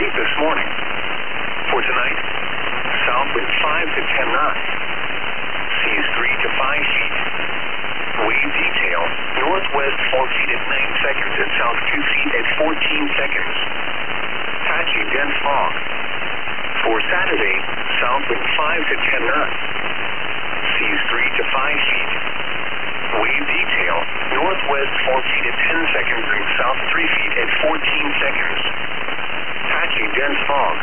late this morning. For tonight, south wind 5 to 10 knots. Seas 3 to 5 feet. Wave detail, northwest 4 feet at 9 seconds and south 2 feet at 14 seconds. Patchy dense fog. For Saturday, south wind 5 to 10 knots. Seas 3 to 5 feet. Wave detail, northwest 4 feet at 10 seconds and south 3 feet at 14 seconds. Patchy dense fog.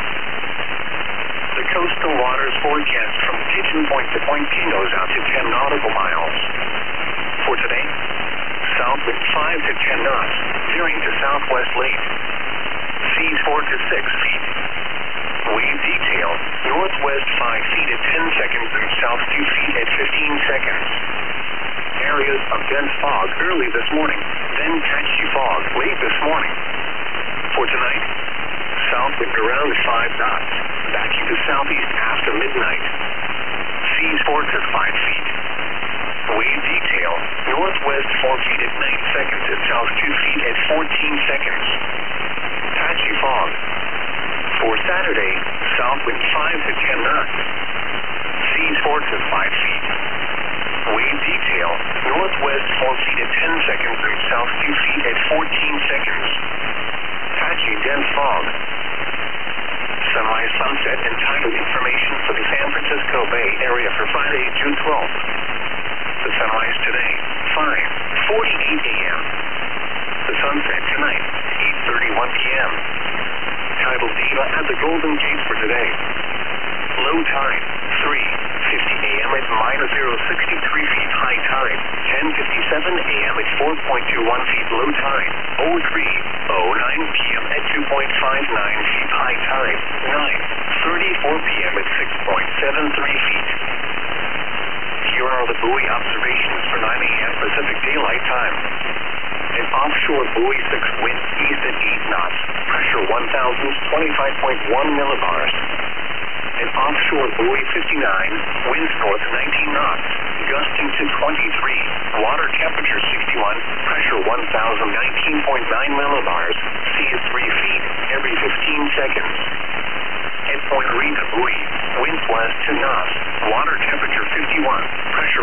The coastal waters forecast from Pigeon Point to Point Pinos out to 10 nautical miles. For today, south wind 5 to 10 knots, veering to southwest late. Seas 4 to 6 feet. Wave detail, northwest 5 feet at 10 seconds and south 2 feet at 15 seconds. Areas of dense fog early this morning, then patchy fog late this morning. For tonight, south wind around 5 knots, backing to southeast after midnight. Seas 4 to 5 feet. Wave detail, northwest 4 feet at 9 seconds and south 2 feet at 14 seconds. Patchy fog. For Saturday, south wind 5 to 10 knots. Seas 4 to 5 feet. Wave detail, northwest 4 feet at 10 seconds and south 2 feet at 14 seconds. Patchy dense fog. Sunrise, sunset, and tidal information for the San Francisco Bay Area for Friday, June 12th. The sunrise today, 5:48 a.m. The sunset tonight, 8:31 p.m. Tidal data at the Golden Gate for today. Low tide, 3:50 a.m. at -063 feet. High tide, 10:57 a.m. at 4.21 feet. Low tide, 03:09 p.m. at 2.59 feet. High tide, 9:34 p.m. at 6.73 feet. Here are the buoy observations for 9 a.m. Pacific Daylight Time. An offshore buoy 6 wind east at 8 knots, pressure 1,025.1 millibars. An offshore buoy 59, winds north 19 knots, gusting to 23, water temperature 61, pressure 1,019.9 millibars, sea is 3 feet every 15 seconds. At Point Rita buoy, winds west 2 knots, water temperature 51, pressure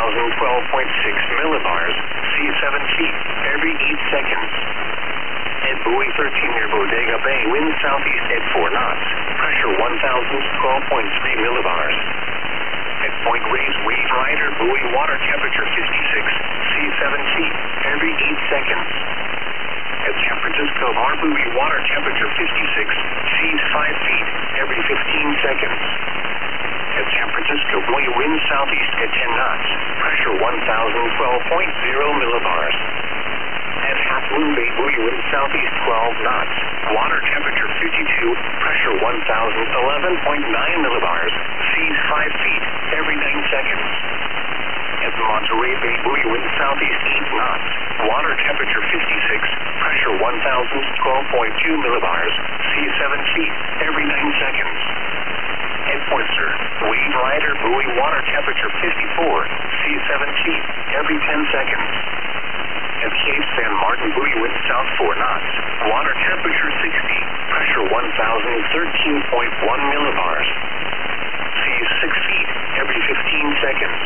1,012.6 millibars, sea 7 feet every 8 seconds. At buoy 13 near Bodega Bay, winds southeast at 4 knots, pressure 1,012.3 millibars. At Point Reyes Wave Rider buoy, water temperature 56, sea 7 feet every 8 seconds. At San Francisco Bar buoy, water temperature 56, seas 5 feet every 15 seconds. At San Francisco buoy, winds southeast at 10 knots, pressure 1,012.0 millibars. At Half Moon Bay buoy, winds southeast 12 knots, water temperature 52, pressure 1,011.9 millibars, seas 5 feet every 9 seconds. At Monterey Bay buoy, winds southeast 8 knots, water temperature 56, pressure 1,012.2 millibars, sea 7 feet every 9 seconds. At Pointer, Wave Rider buoy, water temperature 54, sea 7 feet every 10 seconds. At Cape San Martin buoy, winds south 4 knots, water temperature 60, pressure 1,013.1 millibars, sea 6 feet every 15 seconds.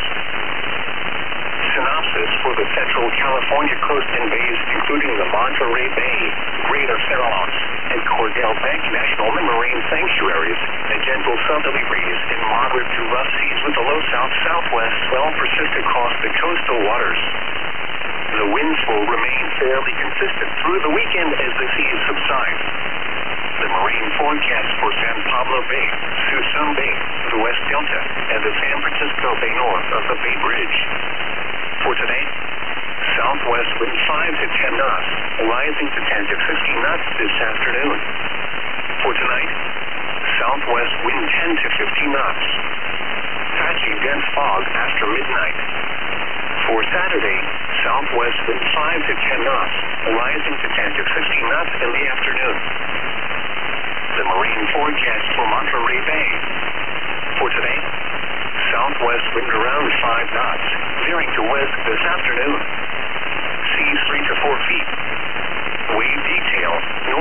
Synopsis for the Central California coast and bays, including the Monterey Bay, Greater Farallones, and Cordell Bank National Marine Sanctuaries. A gentle southerly breeze and moderate to rough seas with a low south-southwest swell persist across the coastal waters. The winds will remain fairly consistent through the weekend as the seas subside. The marine forecast for San Pablo Bay, Suisun Bay, the West Delta, and the San Francisco Bay north of the Bay Bridge. For today, southwest wind 5 to 10 knots, rising to 10 to 15 knots this afternoon. For tonight, southwest wind 10 to 15 knots. Patchy dense fog after midnight. For Saturday, southwest wind 5 to 10 knots, rising to 10 to 15 knots in the afternoon. The marine forecast for Monterey Bay. For today, southwest wind around 5 knots, veering to west this afternoon. Seas 3 to 4 feet. Wave detail, north